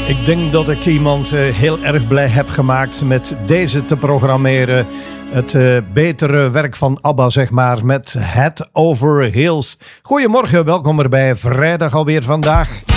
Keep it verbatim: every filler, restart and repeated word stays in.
Ik denk dat ik iemand uh, heel erg blij heb gemaakt met deze te programmeren. Het uh, betere werk van ABBA, zeg maar, met Head Over Heels. Goedemorgen, welkom erbij. Vrijdag alweer vandaag.